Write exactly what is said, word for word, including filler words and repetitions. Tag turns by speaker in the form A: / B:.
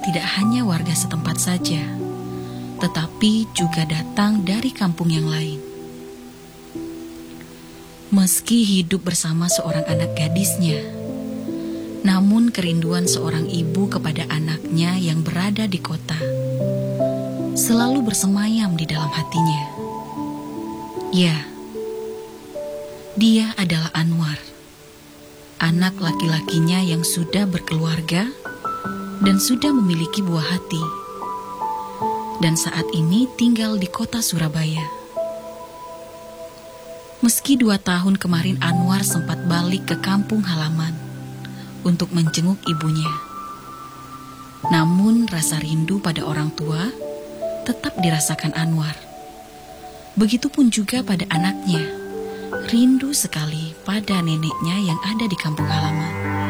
A: tidak hanya warga setempat saja, tetapi juga datang dari kampung yang lain. Meski hidup bersama seorang anak gadisnya, namun kerinduan seorang ibu kepada anaknya yang berada di kota selalu bersemayam di dalam hatinya. Ya, dia adalah Anwar, anak laki-lakinya yang sudah berkeluarga dan sudah memiliki buah hati, dan saat ini tinggal di kota Surabaya. Meski dua tahun kemarin Anwar sempat balik ke kampung halaman untuk menjenguk ibunya, namun rasa rindu pada orang tua tetap dirasakan Anwar. Begitupun juga pada anaknya, rindu sekali pada neneknya yang ada di kampung halaman.